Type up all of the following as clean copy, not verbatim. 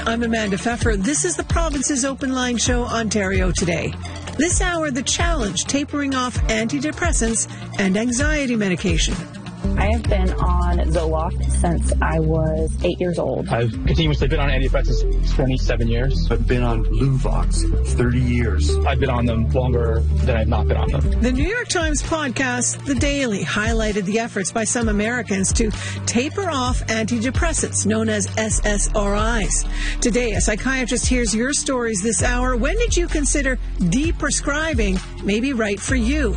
I'm Amanda Pfeffer. This is the Province's Open Line Show, Ontario Today. This hour, The Challenge, tapering off antidepressants and anxiety medication. I have been on Zoloft since I was 8 years old. I've continuously been on antidepressants 27 years. I've been on Luvox 30 years. I've been on them longer than I've not been on them. The New York Times podcast, The Daily, highlighted the efforts by some Americans to taper off antidepressants, known as SSRIs. Today, a psychiatrist hears your stories this hour. When did you consider deprescribing may be right for you?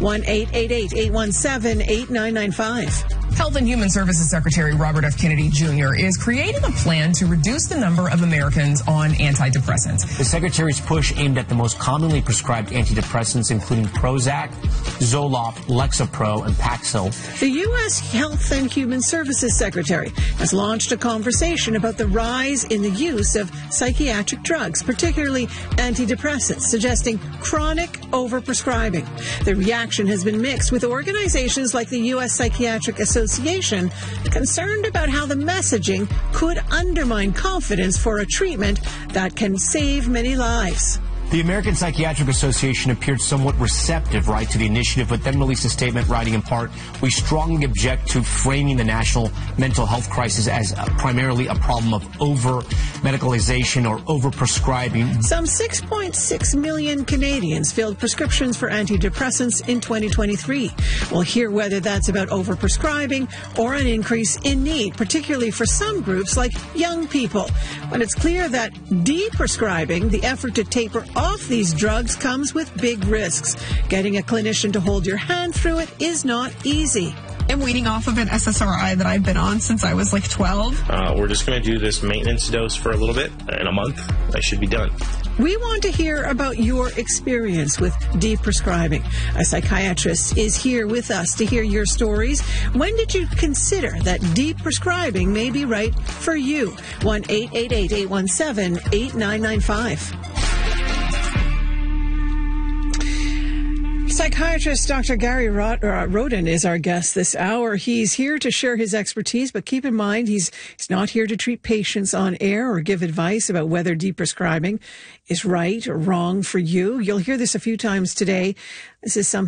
1-888-817-8995. Health and Human Services Secretary Robert F. Kennedy Jr. is creating a plan to reduce the number of Americans on antidepressants. The Secretary's push aimed at the most commonly prescribed antidepressants, including Prozac, Zoloft, Lexapro, and Paxil. The U.S. Health and Human Services Secretary has launched a conversation about the rise in the use of psychiatric drugs, particularly antidepressants, suggesting chronic overprescribing. The reaction has been mixed, with organizations like the U.S. Psychiatric Association concerned about how the messaging could undermine confidence for a treatment that can save many lives. The American Psychiatric Association appeared somewhat receptive, to the initiative, but then released a statement writing in part, "We strongly object to framing the national mental health crisis as primarily a problem of over-medicalization or over-prescribing." Some 6.6 million Canadians filled prescriptions for antidepressants in 2023. We'll hear whether that's about over-prescribing or an increase in need, particularly for some groups like young people. But it's clear that deprescribing, the effort to taper off these drugs, comes with big risks. Getting a clinician to hold your hand through it is not easy. I'm weaning off of an SSRI that I've been on since I was 12. We're just going to do this maintenance dose for a little bit. In a month, I should be done. We want to hear about your experience with deprescribing. A psychiatrist is here with us to hear your stories. When did you consider that deprescribing may be right for you? 1-888-817-8995. Psychiatrist Dr. Gary Rodin is our guest this hour. He's here to share his expertise, but keep in mind he's not here to treat patients on air or give advice about whether deprescribing is right or wrong for you. You'll hear this a few times today. This is something